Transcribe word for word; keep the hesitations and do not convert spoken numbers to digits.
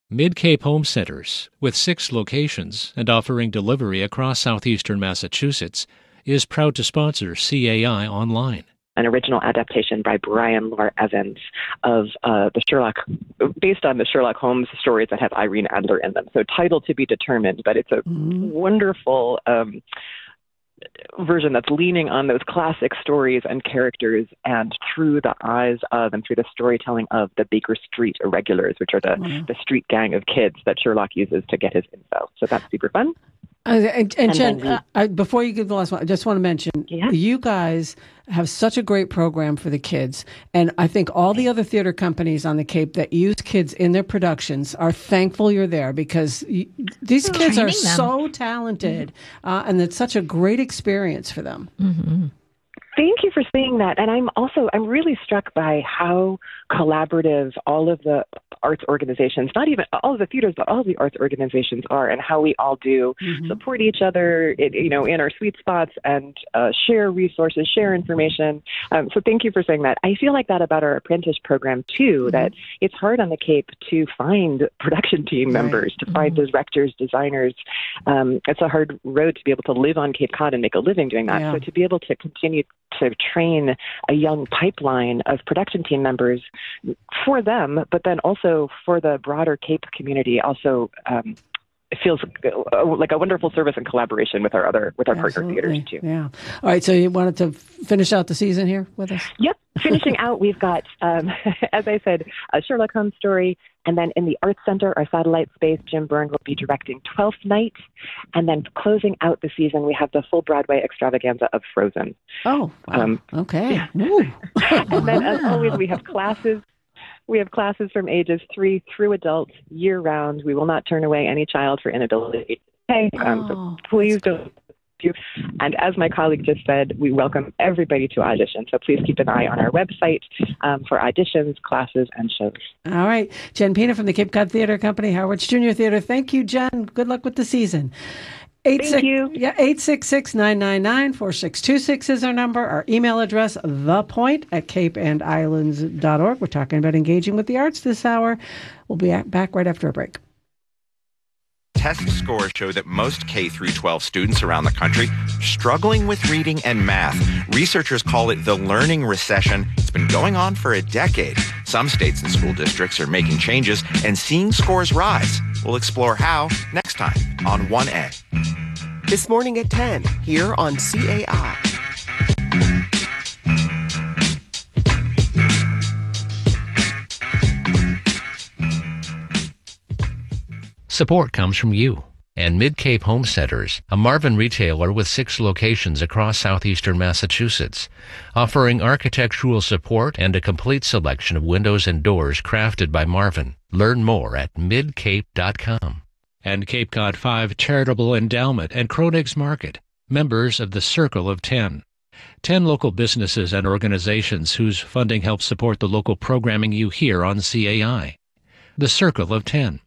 Mid-Cape Home Centers, with six locations and offering delivery across southeastern Massachusetts, is proud to sponsor C A I Online. An original adaptation by Brian Laura Evans of uh, the Sherlock, based on the Sherlock Holmes stories that have Irene Adler in them. So title to be determined, but it's a mm-hmm. wonderful um, version that's leaning on those classic stories and characters and through the eyes of and through the storytelling of the Baker Street Irregulars, which are the, mm-hmm. the street gang of kids that Sherlock uses to get his info. So that's super fun. Uh, and, and, and Jen, we, uh, I, before you give the last one, I just want to mention, yeah. you guys have such a great program for the kids. And I think all the other theater companies on the Cape that use kids in their productions are thankful you're there, because you, these kids Training are them. so talented, mm-hmm. uh, and it's such a great experience for them. Mm-hmm. Thank you for saying that. And I'm also, I'm really struck by how collaborative all of the arts organizations, not even all of the theaters, but all of the arts organizations are, and how we all do mm-hmm. support each other, in, you know, in our sweet spots and uh, share resources, share information. Um, so thank you for saying that. I feel like that about our apprentice program too, mm-hmm. that it's hard on the Cape to find production team members, right. to find mm-hmm. directors, designers. Um, it's a hard road to be able to live on Cape Cod and make a living doing that. Yeah. So to be able to continue to train a young pipeline of production team members for them, but then also for the broader Cape community, also um, it feels like a wonderful service and collaboration with our other with our Absolutely. partner theaters too. Yeah. All right. So you wanted to finish out the season here with us? Yep. Finishing out, we've got, um, as I said, a Sherlock Holmes story. And then in the Arts Center, our satellite space, Jim Byrne will be directing Twelfth Night. And then closing out the season, we have the full Broadway extravaganza of Frozen. Oh, wow. um, okay. And then, as always, we have classes. We have classes from ages three through adult, year-round. We will not turn away any child for inability to pay. Um, oh, so please don't. You. And as my colleague just said, we welcome everybody to audition. So please keep an eye on our website um, for auditions, classes, and shows. All right. Jen Pina from the Cape Cod Theater Company, Howard's Junior Theater. Thank you, Jen. Good luck with the season. Eight Thank six, you. Yeah, eight six six, nine nine nine, four six two six is our number. Our email address, thepoint at cape and islands dot org. We're talking about engaging with the arts this hour. We'll be back right after a break. Test scores show that most K through twelve students around the country are struggling with reading and math. Researchers call it the learning recession. It's been going on for a decade. Some states and school districts are making changes and seeing scores rise. We'll explore how next time on one A. This morning at ten, here on C A I. Support comes from you and Mid-Cape Home Centers, a Marvin retailer with six locations across southeastern Massachusetts, offering architectural support and a complete selection of windows and doors crafted by Marvin. Learn more at mid cape dot com. And Cape Cod five Charitable Endowment and Kroenig's Market, members of the Circle of Ten. Ten local businesses and organizations whose funding helps support the local programming you hear on C A I. The Circle of Ten.